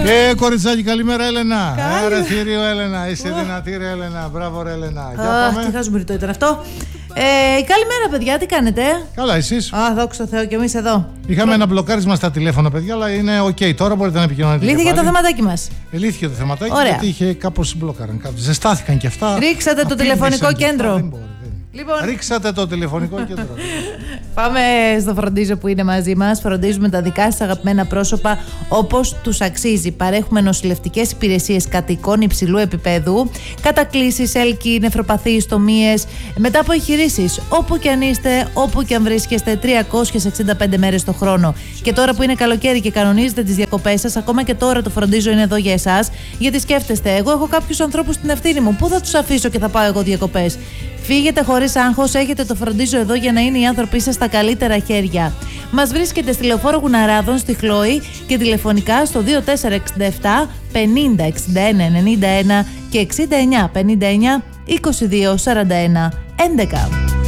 Κοριτσάκι, καλημέρα Έλενα. Άρα θύριο Έλενα, είσαι δυνατή ρε Έλενα. Μπράβο ρε Έλενα. Για πάμε. Τι χαζομυρτό ήταν αυτό. Καλημέρα παιδιά, τι κάνετε? Καλά, εσείς? Δόξα τω Θεώ, και εμείς εδώ. Είχαμε ένα μπλοκάρισμα στα τηλέφωνα, παιδιά, αλλά είναι οκ. Τώρα μπορείτε να επικοινωνείτε. Λύθηκε το θεματάκι μας. Λύθηκε το θεματάκι. Ωραία. Γιατί είχε κάπως μπλοκάραν. Ζεστάθηκαν και αυτά. Ρίξατε το τηλεφωνικό κέντρο. Λοιπόν, ρίξατε το τηλεφωνικό κέντρο. Πάμε στο Φροντίζω που είναι μαζί μας. Φροντίζουμε τα δικά σας αγαπημένα πρόσωπα όπως τους αξίζει. Παρέχουμε νοσηλευτικές υπηρεσίες κατοικών υψηλού επίπεδου, κατακλήσεις, έλκη, νεφροπαθείς, τομίες, μετά από εγχειρήσεις. Όπου και αν είστε, όπου και αν βρίσκεστε, 365 μέρες το χρόνο. Και τώρα που είναι καλοκαίρι και κανονίζετε τις διακοπές σας, ακόμα και τώρα το Φροντίζω είναι εδώ για εσάς. Γιατί σκέφτεστε, εγώ έχω κάποιους ανθρώπους στην ευθύνη μου. Πού θα τους αφήσω και θα πάω εγώ διακοπές? Φύγετε χωρίς άγχος, έχετε το Φροντίζω εδώ για να είναι οι άνθρωποι σας στα καλύτερα χέρια. Μας βρίσκεται στη Λεωφόρο Γουναράδων, στη Χλόη και τηλεφωνικά στο 2467 50 61 91 και 69 59 22 41 11.